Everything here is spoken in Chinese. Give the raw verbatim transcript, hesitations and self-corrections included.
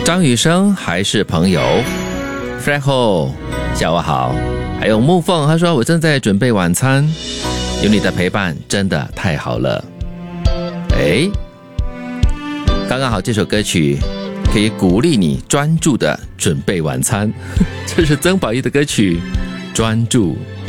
张雨生还是朋友 Frank 下午好。还有木凤，他说我正在准备晚餐，有你的陪伴真的太好了。诶，刚刚好这首歌曲可以鼓励你专注的准备晚餐，这是曾宝仪的歌曲专注。